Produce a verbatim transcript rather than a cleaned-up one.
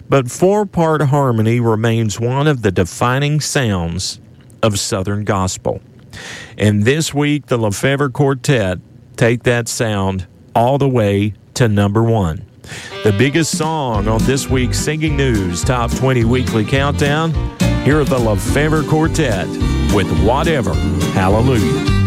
but four-part harmony remains one of the defining sounds of Southern gospel. And this week, the Lefevre Quartet take that sound all the way to number one. The biggest song on this week's Singing News Top twenty Weekly Countdown, here are the Lefevre Quartet with Whatever. Hallelujah.